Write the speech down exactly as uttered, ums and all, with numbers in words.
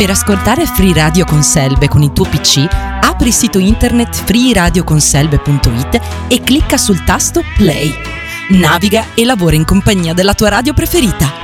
Per ascoltare Free Radio con Selbe con il tuo P C, apri il sito internet free radio con selbe punto it e clicca sul tasto Play. Naviga e lavora in compagnia della tua radio preferita.